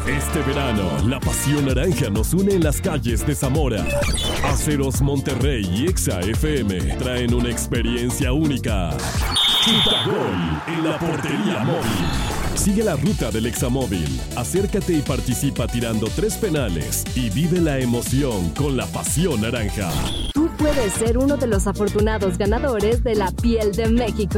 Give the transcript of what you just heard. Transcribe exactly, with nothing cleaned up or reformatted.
Este verano, la pasión naranja nos une en las calles de Zamora. Aceros Monterrey y Exa F M traen una experiencia única. Chuta Gol en la portería móvil. Sigue la ruta del Examóvil. Acércate y participa tirando tres penales y vive la emoción con la pasión naranja. Tú puedes ser uno de los afortunados ganadores de la piel de México.